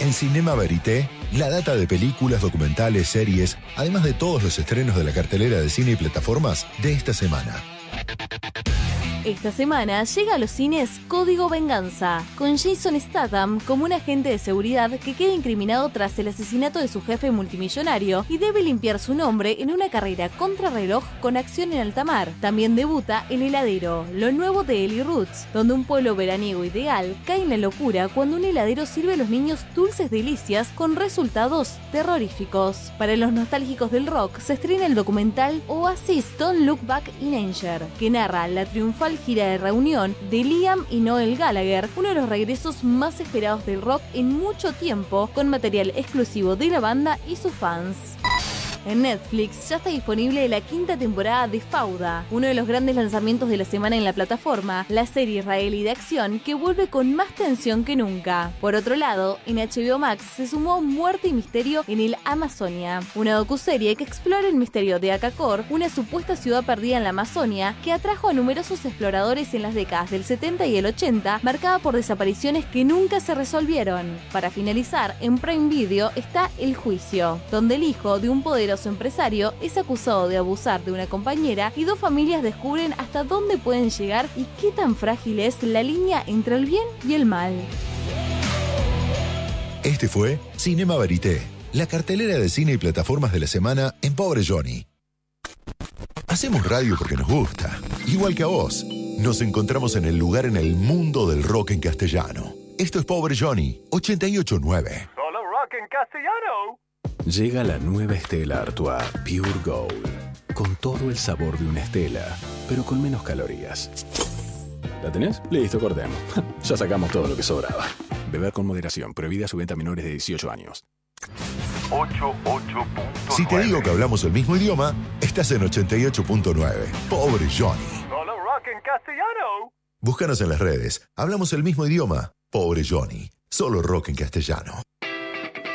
En Cinema Verité, la data de películas, documentales, series, además de todos los estrenos de la cartelera de cine y plataformas de esta semana. Esta semana llega a los cines Código Venganza, con Jason Statham como un agente de seguridad que queda incriminado tras el asesinato de su jefe multimillonario y debe limpiar su nombre en una carrera contrarreloj con acción en alta mar. También debuta El Heladero, lo nuevo de Eli Roots, donde un pueblo veraniego ideal cae en la locura cuando un heladero sirve a los niños dulces delicias con resultados terroríficos. Para los nostálgicos del rock, se estrena el documental Oasis Don't Look Back in Anger, que narra la triunfal gira de reunión de Liam y Noel Gallagher, uno de los regresos más esperados del rock en mucho tiempo, con material exclusivo de la banda y sus fans. En Netflix ya está disponible la quinta temporada de Fauda, uno de los grandes lanzamientos de la semana en la plataforma, la serie israelí de acción que vuelve con más tensión que nunca. Por otro lado, en HBO Max se sumó Muerte y Misterio en el Amazonia, una docuserie que explora el misterio de Akakor, una supuesta ciudad perdida en la Amazonia que atrajo a numerosos exploradores en las décadas del 70 y el 80, marcada por desapariciones que nunca se resolvieron. Para finalizar, en Prime Video está El Juicio, donde el hijo de un poderoso empresario es acusado de abusar de una compañera y dos familias descubren hasta dónde pueden llegar y qué tan frágil es la línea entre el bien y el mal. Este fue Cinema Verité, la cartelera de cine y plataformas de la semana en Pobre Johnny. Hacemos radio porque nos gusta, igual que a vos. Nos encontramos en el lugar en el mundo del rock en castellano. Esto es Pobre Johnny, 88.9. Solo rock en castellano. Llega la nueva Stella Artois Pure Gold, con todo el sabor de una Stella, pero con menos calorías. ¿La tenés? Listo, cortemos. Ya sacamos todo lo que sobraba. Beber con moderación, prohibida su venta a menores de 18 años. 88.9. Si te digo que hablamos el mismo idioma, estás en 88.9. Pobre Johnny. Solo rock en castellano. Búscanos en las redes. Hablamos el mismo idioma. Pobre Johnny. Solo rock en castellano.